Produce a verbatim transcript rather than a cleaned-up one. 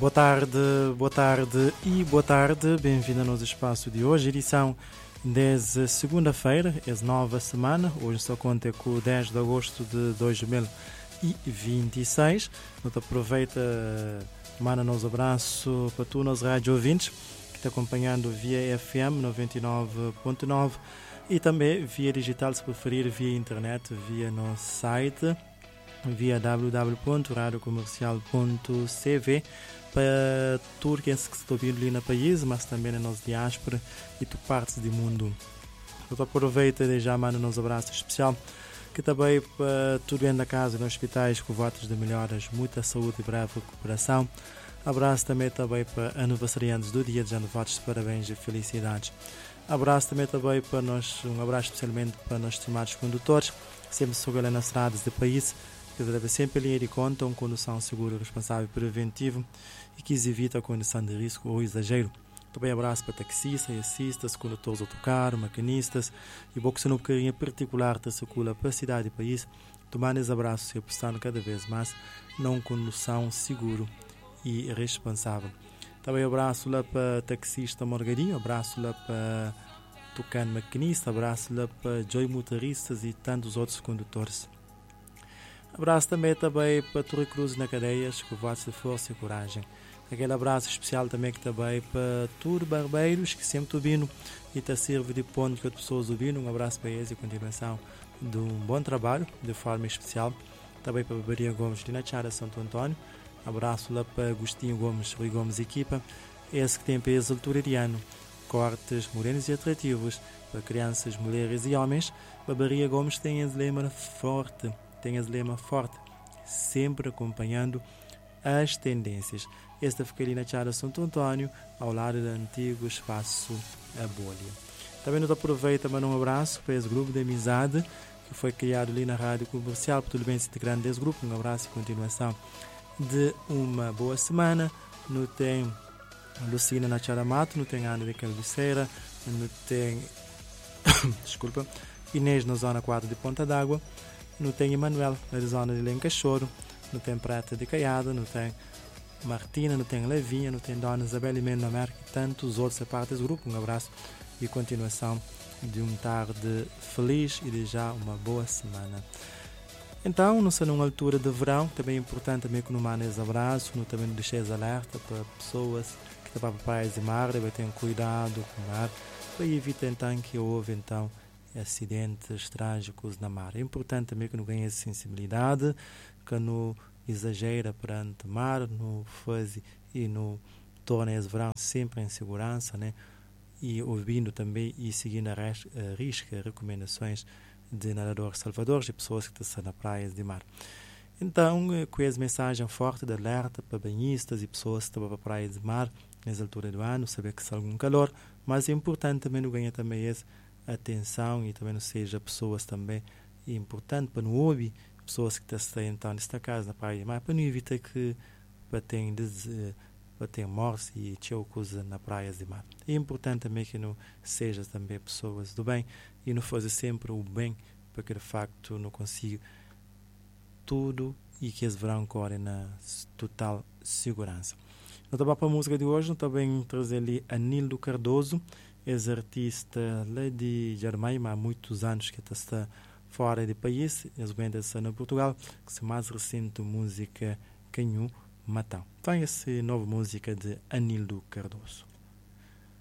Boa tarde, boa tarde e boa tarde. Bem-vindo ao nosso espaço de hoje, edição desde segunda-feira, é nova semana. Hoje só conta com o dez de agosto de dois mil e vinte e seis. Então aproveita, manda nos abraço para tu, nos rádio ouvintes, que está acompanhando via F M noventa e nove ponto nove e também via digital, se preferir, via internet, via nosso site, via w w w ponto radio comercial ponto c v, para tudo que está ouvindo ali no país, mas também na nossa diáspora e tu partes do mundo. Eu aproveito e já mando nos abraço especial, que também para tudo dentro da casa e nos hospitais, com votos de melhoras, muita saúde e breve recuperação. Abraço também, também para aniversariantes do dia, desejando votos de parabéns e felicidades. Abraço também, também para nós, um abraço especialmente para nossos estimados condutores, sempre sobre nas estradas do país, que deve sempre linha de conta, uma condução segura, responsável e preventiva e que evita a condição de risco ou exagero. Também abraço para taxistas e assistas, condutores de autocarro, maquinistas e boxe no carinho particular que circula para a cidade e país, tomando esse abraço e apostando cada vez mais numa condução segura e responsável. Também abraço lá para taxista Morgadinho, abraço lá para Tucano maquinista, abraço lá para Joy motoristas e tantos outros condutores. Abraço também, também para Torre Cruz na Cadeias, com votos de força e coragem. Aquele abraço especial também que também para todos barbeiros que sempre ouvindo e está serve de ponto que as pessoas ouvindo. Um abraço para eles e continuação de um bom trabalho, de forma especial. Também para a Barbaria Gomes de Nachara, Santo Antônio. Abraço lá para Agostinho Gomes, Rui Gomes equipa. Esse que tem peso altura de ano. Cortes morenos e atrativos para crianças, mulheres e homens. Barbaria Gomes tem as lema forte. Tem as lema forte, sempre acompanhando as tendências. Esta fica ali na Chara Santo Antônio, ao lado do antigo espaço A Bolha. Também nos aproveita para um abraço para esse grupo de amizade que foi criado ali na Rádio Comercial, para tudo bem se integrando desse grupo. Um abraço e continuação de uma boa semana. Não tem Lucina na Chara Mato, não tem Ana de Calviceira, não tem desculpa, Inês na zona quatro de Ponta d'Água, não tem Emanuel na zona de Lencachoro, não tem Prata de Caiada, não tem Martina, não tem Levinha, não tem Dona Isabel e Mena América e tantos outros a parte desse grupo. Um abraço e continuação de uma tarde feliz e de já uma boa semana. Então, não sei, numa altura de verão, também é importante também que não mandem esse abraço, não também deixem alerta para pessoas que estão para praias e mar, devem ter cuidado com o mar, para evitar então que houve então acidentes trágicos na mar. É importante também que não ganhe essa sensibilidade, que não exagera perante o mar, não faz e não torna esse verão sempre em segurança, né? E ouvindo também e seguindo a, res, a risca recomendações de nadadores salvadores e pessoas que estão na praia de mar. Então, com essa mensagem forte de alerta para banhistas e pessoas que estão para a praia de mar nessa altura do ano, saber que está algum calor, mas é importante também não ganhar também esse atenção e também não seja pessoas também é importante para não ouvir pessoas que estão então nesta casa na praia, mas para não evitar que batem batem morte e tchau coisa na praia de mar. É importante também que não seja também pessoas do bem e não fazer sempre o bem para que de facto não consiga tudo e que esse verão corre na total segurança. Não estava para a música de hoje, não também trazer ali Anildo Cardoso, esse artista lá de Jarmaima há muitos anos que está fora do país, eles vêm dessa na Portugal, que se mais recente música Canhu Matão. Então essa nova música de Anildo Cardoso.